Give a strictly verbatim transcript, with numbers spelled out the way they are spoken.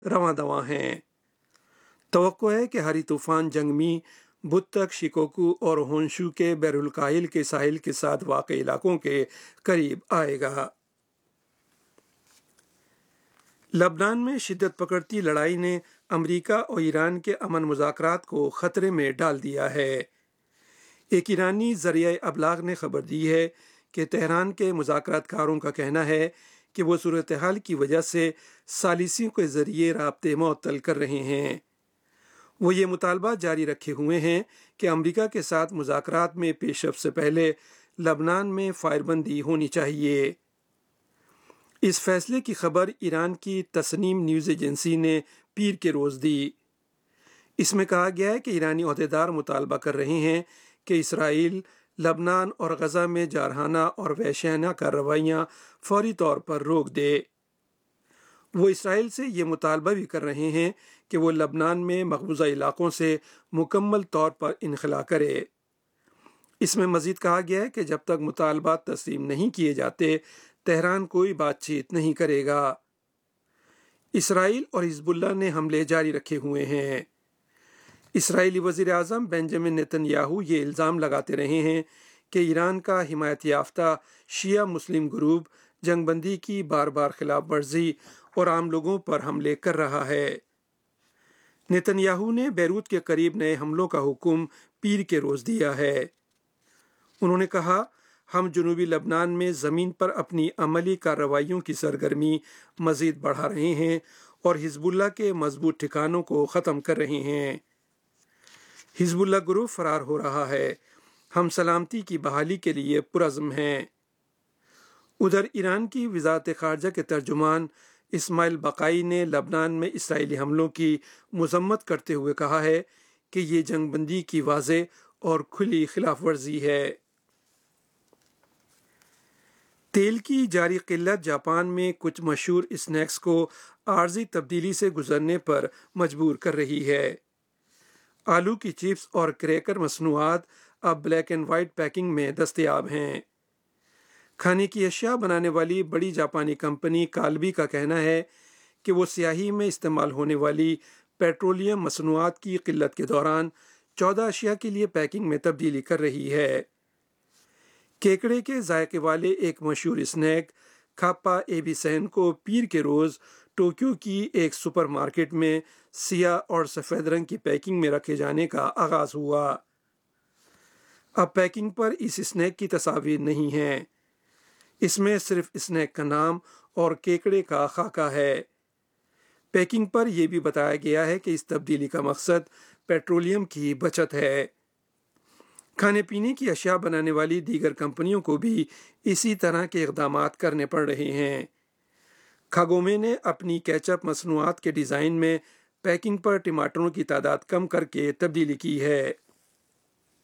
रवां दवां हैं। तवक्को है कि हारी तूफान जंगमी बुध तक शिकोकू और होंशू के बैरुल के साहिल के साथ वाक़ इलाकों के करीब आएगा। लबनान में शिद्दत पकड़ती लड़ाई ने अमेरिका और ईरान के अमन मुज़ाकरात को ख़तरे में डाल दिया है। एक ईरानी ज़रिया अबलाग ने खबर दी है कि तेहरान के मुज़ाकरातकारों का कहना है कि वो सूरत हाल की वजह से सालिसियों के ज़रिए राब्ते मुअत्तल कर रहे हैं। वो ये मुतालबा जारी रखे हुए हैं कि अमेरिका के साथ मुज़ाकरात में पेशरफ से पहले लबनान में फायरबंदी होनी चाहिए। इस फैसले की खबर ईरान की तस्नीम न्यूज़ एजेंसी ने पीर के रोज़ दी। इसमें कहा गया है कि ईरानी अहदेदार मुतालबा कर रहे हैं कि इसराइल लबनान और गज़ा में जारहाना और वहशियाना कार्रवाइयाँ फौरी तौर पर रोक दे। वो इसराइल से ये मुतालबा भी कर रहे हैं कि वो लबनान में मकबूजा इलाकों से मुकम्मल तौर पर इनखला करे। इसमें मज़ीद कहा गया है कि जब तक मुतालबात तस्लीम नहीं किए जाते तेहरान कोई बातचीत नहीं करेगा। इसराइल और हिजबुल्लाह ने हमले जारी रखे हुए हैं। इसराइली वज़ीर आज़म बेंजामिन नेतन्याहू ये इल्ज़ाम लगाते रहे हैं कि ईरान का हिमायत याफ्ता शिया मुस्लिम ग्रुप जंगबंदी की बार बार खिलाफ वर्जी और आम लोगों पर हमले कर रहा है। नेतन्याहू ने बैरूत के करीब नए हमलों का हुक्म पीर के रोज़ दिया है। उन्होंने कहा, हम जनूबी लबनान में ज़मीन पर अपनी अमली कार्रवाइयों की सरगर्मी मज़ीद बढ़ा रहे हैं और हिजबुल्लाह के मजबूत ठिकानों को ख़त्म कर रहे हैं। हिजबुल्लाह ग्रुप फरार हो रहा है। हम सलामती की बहाली के लिए पुरज़्म हैं। उधर ईरान की वज़ारत ख़ारजा के तर्जुमान इस्माइल बकाई ने लबनान में इसराइली हमलों की मज़म्मत करते हुए कहा है कि ये जंगबंदी की वाज़े और खुली खिलाफ वर्जी है। तेल की जारी किल्लत जापान में कुछ मशहूर स्नैक्स को आर्जी तब्दीली से गुजरने पर मजबूर कर रही है। आलू की चिप्स और क्रैकर मसनूआत अब ब्लैक एंड वाइट पैकिंग में दस्तयाब हैं। खाने की अशिया बनाने वाली बड़ी जापानी कंपनी कालबी का कहना है कि वो स्याही में इस्तेमाल होने वाली पेट्रोलियम मसनूआत की किल्लत के दौरान चौदह अशिया के लिए पैकिंग में तब्दीली कर रही है। केकड़े के जायके वाले एक मशहूर स्नैक खाप्पा एबीसेन को पीर के रोज़ टोक्यो की एक सुपरमार्केट में सियाह और सफ़ेद रंग की पैकिंग में रखे जाने का आगाज़ हुआ। अब पैकिंग पर इस स्नैक की तस्वीर नहीं है। इसमें सिर्फ स्नैक का नाम और केकड़े का खाका है। पैकिंग पर यह भी बताया गया है कि इस तब्दीली का मकसद पेट्रोलियम की बचत है। खाने पीने की अशिया बनाने वाली दीगर कंपनियों को भी इसी तरह के इक़दामात करने पड़ रहे हैं। खागोमे ने अपनी केचप मसनूआत के डिज़ाइन में पैकिंग पर टमाटरों की तादाद कम करके तब्दीली की है।